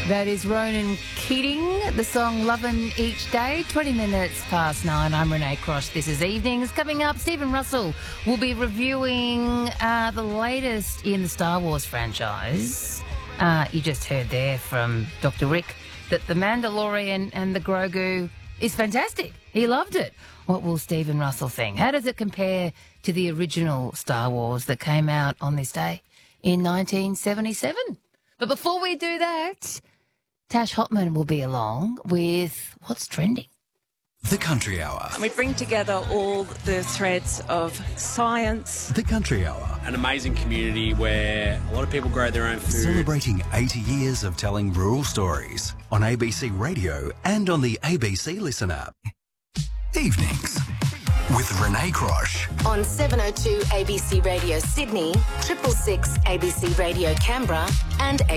That is Ronan Keating, the song Lovin' Each Day, 20 minutes past 9. I'm Renee Cross. This is Evenings. Coming up, Stephen Russell will be reviewing the latest in the Star Wars franchise. You just heard there from Dr. Rick that The Mandalorian and the Grogu is fantastic. He loved it. What will Stephen Russell think? How does it compare to the original Star Wars that came out on this day in 1977? But before we do that, Tash Hotman will be along with What's Trending. The Country Hour. We bring together all the threads of science. The Country Hour. An amazing community where a lot of people grow their own food. Celebrating 80 years of telling rural stories on ABC Radio and on the ABC Listen app. Evenings with Renee Crosh. On 702 ABC Radio Sydney, 666 ABC Radio Canberra and